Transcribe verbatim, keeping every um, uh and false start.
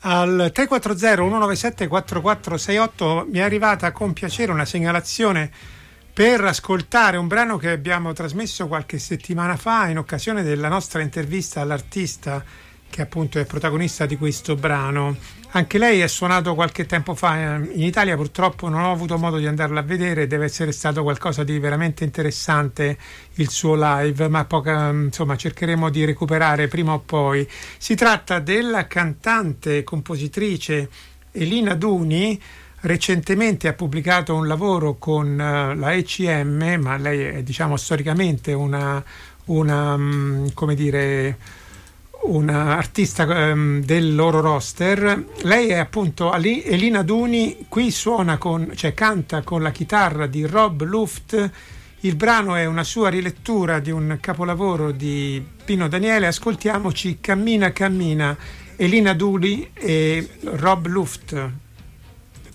Al tre quattro zero uno nove sette quattro quattro sei otto mi è arrivata con piacere una segnalazione per ascoltare un brano che abbiamo trasmesso qualche settimana fa in occasione della nostra intervista all'artista che appunto è protagonista di questo brano. Anche lei è suonato qualche tempo fa in Italia, purtroppo non ho avuto modo di andarla a vedere, deve essere stato qualcosa di veramente interessante il suo live, ma poca, insomma cercheremo di recuperare prima o poi. Si tratta della cantante e compositrice Elina Duni. Recentemente ha pubblicato un lavoro con uh, la E C M, ma lei è, diciamo, storicamente una, una um, come dire, una artista um, del loro roster. Lei è appunto Elina Duni, qui suona con, cioè canta con la chitarra di Rob Luft. Il brano è una sua rilettura di un capolavoro di Pino Daniele. Ascoltiamoci Cammina Cammina, Elina Duni e Rob Luft.